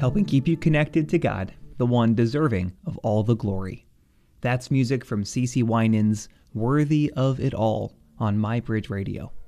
helping keep you connected to God, the one deserving of all the glory. That's music from CeCe Winans' Worthy of It All on My Bridge Radio.